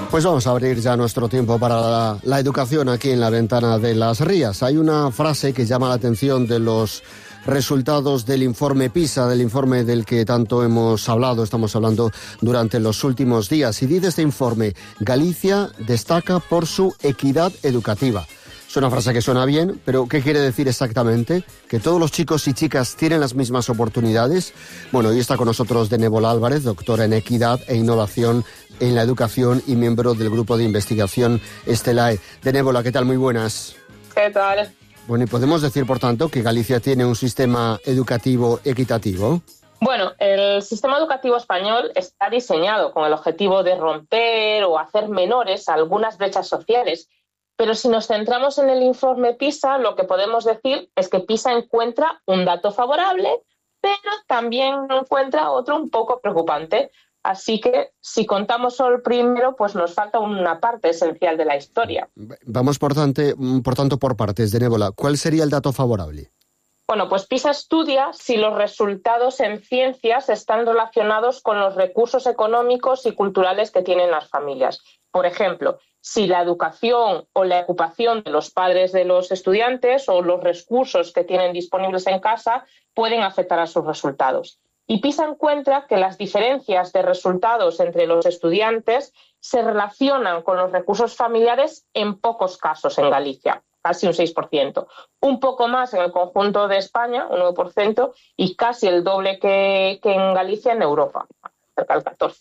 Pues vamos a abrir ya nuestro tiempo para la educación aquí en la Ventana de las Rías. Hay una frase que llama la atención de los resultados del informe PISA, del informe del que tanto estamos hablando durante los últimos días. Y dice este informe: Galicia destaca por su equidad educativa. Es una frase que suena bien, pero ¿qué quiere decir exactamente? ¿Que todos los chicos y chicas tienen las mismas oportunidades? Bueno, hoy está con nosotros Denébola Álvarez, doctora en Equidad e Innovación en la Educación y miembro del grupo de investigación Estelae. Denébola, ¿qué tal? Muy buenas. ¿Qué tal? Bueno, ¿y podemos decir, por tanto, que Galicia tiene un sistema educativo equitativo? Bueno, el sistema educativo español está diseñado con el objetivo de romper o hacer menores algunas brechas sociales. Pero si nos centramos en el informe PISA, lo que podemos decir es que PISA encuentra un dato favorable, pero también encuentra otro un poco preocupante. Así que si contamos solo el primero, pues nos falta una parte esencial de la historia. Vamos por tanto por partes, Denébola. ¿Cuál sería el dato favorable? Bueno, pues PISA estudia si los resultados en ciencias están relacionados con los recursos económicos y culturales que tienen las familias. Por ejemplo, si la educación o la ocupación de los padres de los estudiantes o los recursos que tienen disponibles en casa pueden afectar a sus resultados. Y PISA encuentra que las diferencias de resultados entre los estudiantes se relacionan con los recursos familiares en pocos casos en Galicia, casi un 6%, un poco más en el conjunto de España, un 9%, y casi el doble que en Galicia en Europa, cerca del 14%.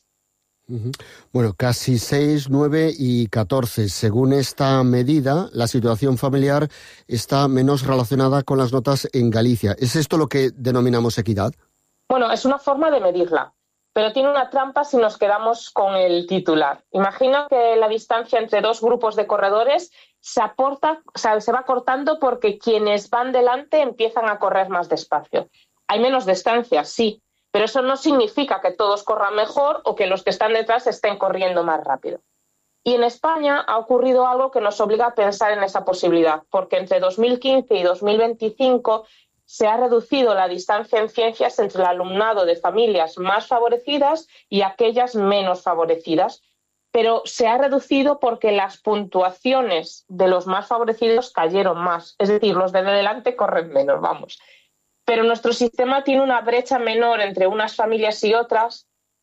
Bueno, casi 6, 9 y 14. Según esta medida, la situación familiar está menos relacionada con las notas en Galicia. ¿Es esto lo que denominamos equidad? Bueno, es una forma de medirla, pero tiene una trampa si nos quedamos con el titular. Imagina que la distancia entre dos grupos de corredores se va cortando porque quienes van delante empiezan a correr más despacio. Hay menos distancia, sí, pero eso no significa que todos corran mejor o que los que están detrás estén corriendo más rápido. Y en España ha ocurrido algo que nos obliga a pensar en esa posibilidad, porque entre 2015 y 2025 se ha reducido la distancia en ciencias entre el alumnado de familias más favorecidas y aquellas menos favorecidas, pero se ha reducido porque las puntuaciones de los más favorecidos cayeron más, es decir, los de delante corren menos, vamos. Pero nuestro sistema tiene una brecha menor entre unas familias y otras.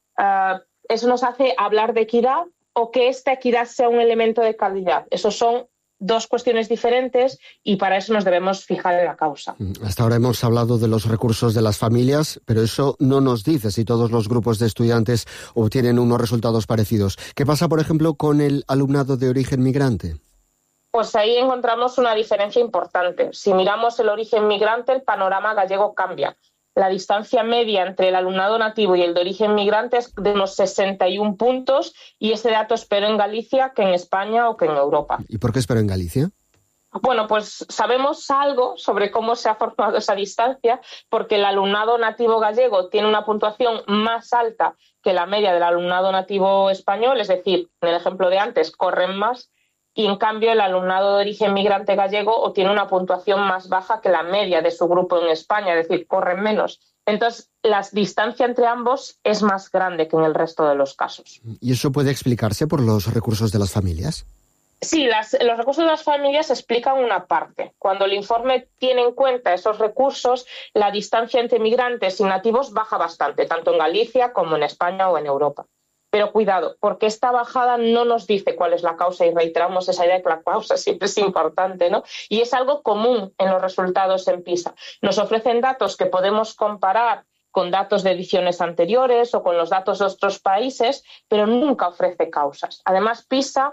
Eso nos hace hablar de equidad o que esta equidad sea un elemento de calidad. Esos son dos cuestiones diferentes y para eso nos debemos fijar en la causa. Hasta ahora hemos hablado de los recursos de las familias, pero eso no nos dice si todos los grupos de estudiantes obtienen unos resultados parecidos. ¿Qué pasa, por ejemplo, con el alumnado de origen migrante? Pues ahí encontramos una diferencia importante. Si miramos el origen migrante, el panorama gallego cambia. La distancia media entre el alumnado nativo y el de origen migrante es de unos 61 puntos y ese dato espero en Galicia que en España o que en Europa. ¿Y por qué espero en Galicia? Bueno, pues sabemos algo sobre cómo se ha formado esa distancia porque el alumnado nativo gallego tiene una puntuación más alta que la media del alumnado nativo español, es decir, en el ejemplo de antes, corren más. Y en cambio el alumnado de origen migrante gallego obtiene una puntuación más baja que la media de su grupo en España, es decir, corren menos. Entonces, la distancia entre ambos es más grande que en el resto de los casos. ¿Y eso puede explicarse por los recursos de las familias? Sí, los recursos de las familias explican una parte. Cuando el informe tiene en cuenta esos recursos, la distancia entre migrantes y nativos baja bastante, tanto en Galicia como en España o en Europa. Pero cuidado, porque esta bajada no nos dice cuál es la causa y reiteramos esa idea de que la causa siempre es importante, ¿no? Y es algo común en los resultados en PISA. Nos ofrecen datos que podemos comparar con datos de ediciones anteriores o con los datos de otros países, pero nunca ofrece causas. Además, PISA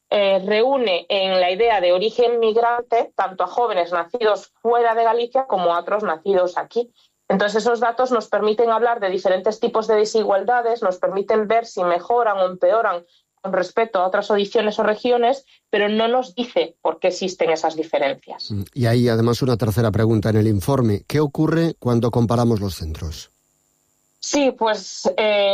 reúne en la idea de origen migrante tanto a jóvenes nacidos fuera de Galicia como a otros nacidos aquí. Entonces, esos datos nos permiten hablar de diferentes tipos de desigualdades, nos permiten ver si mejoran o empeoran con respecto a otras ediciones o regiones, pero no nos dice por qué existen esas diferencias. Y hay además una tercera pregunta en el informe. ¿Qué ocurre cuando comparamos los centros? Sí, pues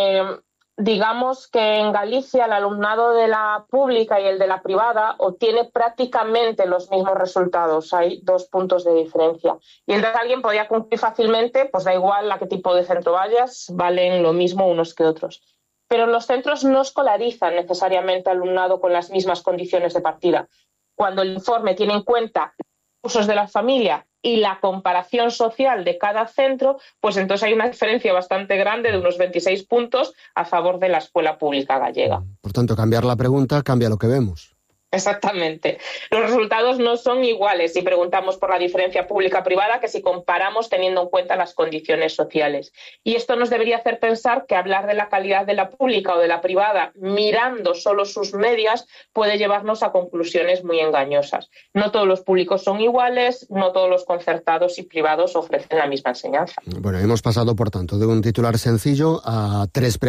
digamos que en Galicia el alumnado de la pública y el de la privada obtiene prácticamente los mismos resultados. Hay 2 puntos de diferencia. Y entonces alguien podría concluir fácilmente, pues da igual a qué tipo de centro vayas, valen lo mismo unos que otros. pero los centros no escolarizan necesariamente alumnado con las mismas condiciones de partida. Cuando el informe tiene en cuenta los recursos de la familia y la comparación social de cada centro, pues entonces hay una diferencia bastante grande de unos 26 puntos a favor de la escuela pública gallega. Por tanto, cambiar la pregunta cambia lo que vemos. Exactamente. Los resultados no son iguales si preguntamos por la diferencia pública-privada que si comparamos teniendo en cuenta las condiciones sociales. Y esto nos debería hacer pensar que hablar de la calidad de la pública o de la privada mirando solo sus medias puede llevarnos a conclusiones muy engañosas. No todos los públicos son iguales, no todos los concertados y privados ofrecen la misma enseñanza. Bueno, hemos pasado, por tanto, de un titular sencillo a 3 preguntas